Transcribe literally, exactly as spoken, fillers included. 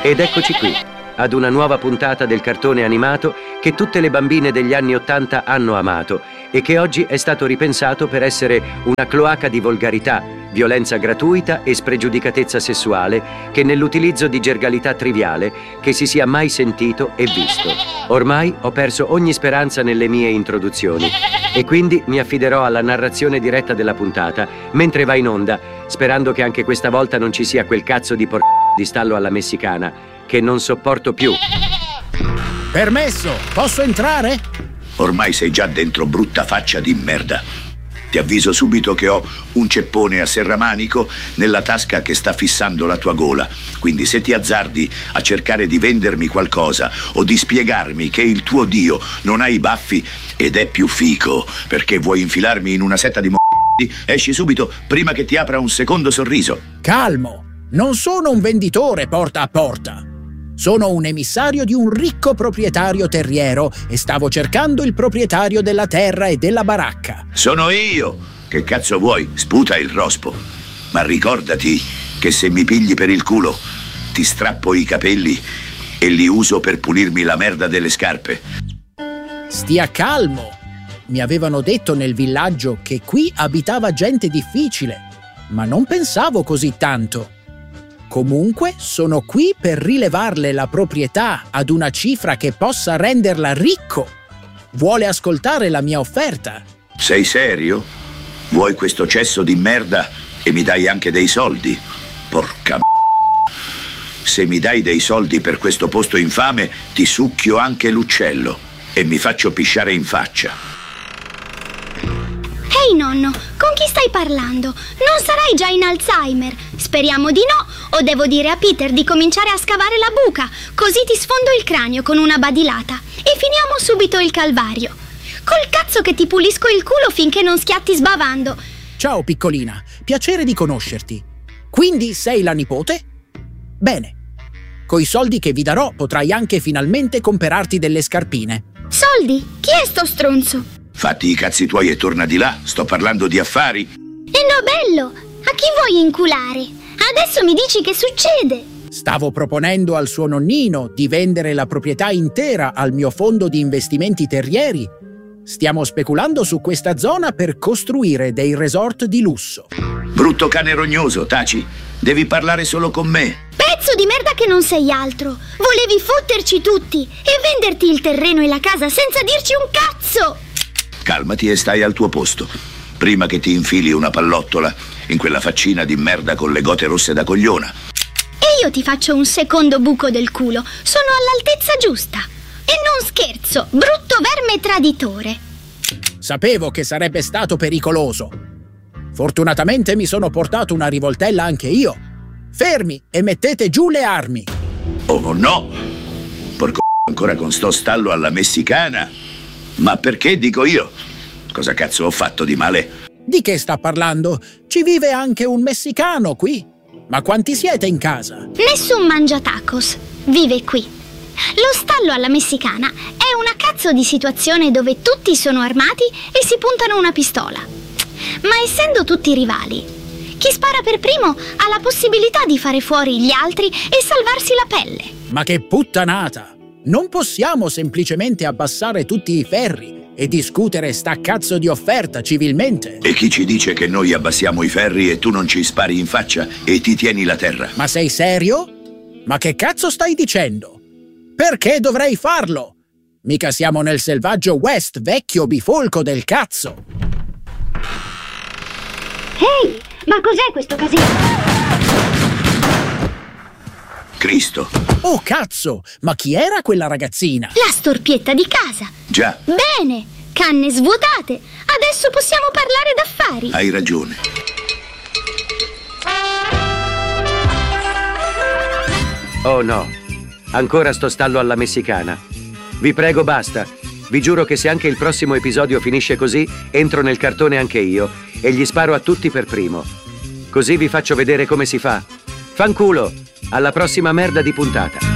Ed eccoci qui, ad una nuova puntata del cartone animato che tutte le bambine degli anni Ottanta hanno amato e che oggi è stato ripensato per essere una cloaca di volgarità, violenza gratuita e spregiudicatezza sessuale che nell'utilizzo di gergalità triviale che si sia mai sentito e visto. Ormai ho perso ogni speranza nelle mie introduzioni e quindi mi affiderò alla narrazione diretta della puntata mentre va in onda, sperando che anche questa volta non ci sia quel cazzo di por... di stallo alla messicana che non sopporto più. Permesso, posso entrare? Ormai sei già dentro, brutta faccia di merda. Ti avviso subito che ho un ceppone a serramanico nella tasca che sta fissando la tua gola. Quindi se ti azzardi a cercare di vendermi qualcosa o di spiegarmi che il tuo dio non ha i baffi ed è più fico perché vuoi infilarmi in una setta di m***i, esci subito prima che ti apra un secondo sorriso. Calmo, non sono un venditore porta a porta. Sono un emissario di un ricco proprietario terriero e stavo cercando il proprietario della terra e della baracca. Sono io! Che cazzo vuoi? Sputa il rospo. Ma ricordati che se mi pigli per il culo, ti strappo i capelli e li uso per pulirmi la merda delle scarpe. Stia calmo. Mi avevano detto nel villaggio che qui abitava gente difficile, ma non pensavo così tanto. Comunque, sono qui per rilevarle la proprietà ad una cifra che possa renderla ricco. Vuole ascoltare la mia offerta? Sei serio? Vuoi questo cesso di merda e mi dai anche dei soldi? Porca m***a. Se mi dai dei soldi per questo posto infame, ti succhio anche l'uccello e mi faccio pisciare in faccia. Ehi nonno, con chi stai parlando? Non sarai già in Alzheimer? Speriamo di no, o devo dire a Peter di cominciare a scavare la buca, così ti sfondo il cranio con una badilata e finiamo subito il calvario. Col cazzo che ti pulisco il culo finché non schiatti sbavando. Ciao piccolina, piacere di conoscerti. Quindi sei la nipote? Bene, coi soldi che vi darò potrai anche finalmente comperarti delle scarpine. Soldi? Chi è sto stronzo? Fatti i cazzi tuoi e torna di là, sto parlando di affari. E no bello, a chi vuoi inculare? Adesso mi dici che succede? Stavo proponendo al suo nonnino di vendere la proprietà intera al mio fondo di investimenti terrieri. Stiamo speculando su questa zona per costruire dei resort di lusso. Brutto cane rognoso, taci. Devi parlare solo con me. Pezzo di merda che non sei altro. Volevi fotterci tutti e venderti il terreno e la casa senza dirci un cazzo. Calmati e stai al tuo posto, prima che ti infili una pallottola in quella faccina di merda con le gote rosse da cogliona. E io ti faccio un secondo buco del culo. Sono all'altezza giusta. E non scherzo, brutto verme traditore. Sapevo che sarebbe stato pericoloso. Fortunatamente mi sono portato una rivoltella anche io. Fermi e mettete giù le armi. Oh no! Porco ancora con sto stallo alla messicana. Ma perché dico io? Cosa cazzo ho fatto di male? Di che sta parlando? Ci vive anche un messicano qui. Ma quanti siete in casa? Nessun mangiatacos vive qui. Lo stallo alla messicana è una cazzo di situazione dove tutti sono armati e si puntano una pistola. Ma essendo tutti rivali, chi spara per primo ha la possibilità di fare fuori gli altri e salvarsi la pelle. Ma che puttanata! Non possiamo semplicemente abbassare tutti i ferri e discutere sta cazzo di offerta civilmente. E chi ci dice che noi abbassiamo i ferri e tu non ci spari in faccia e ti tieni la terra? Ma sei serio? Ma che cazzo stai dicendo? Perché dovrei farlo? Mica siamo nel selvaggio West, vecchio bifolco del cazzo. Ehi, ma cos'è questo casino? Cristo. Oh cazzo, ma chi era quella ragazzina? La storpietta di casa. Già. Bene, canne svuotate. Adesso possiamo parlare d'affari. Hai ragione. Oh no, ancora sto stallo alla messicana. Vi prego basta. Vi giuro che se anche il prossimo episodio finisce così, entro nel cartone anche io e gli sparo a tutti per primo. Così vi faccio vedere come si fa. Fanculo! Alla prossima merda di puntata.